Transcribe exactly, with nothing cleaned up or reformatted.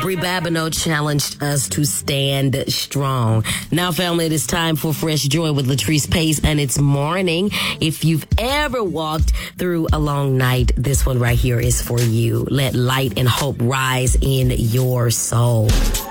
Brie Babineau challenged us to stand strong. Now, family, it is time for Fresh Joy with Latrice Pace, and it's morning. If you've ever walked through a long night, this one right here is for you. Let light and hope rise in your soul.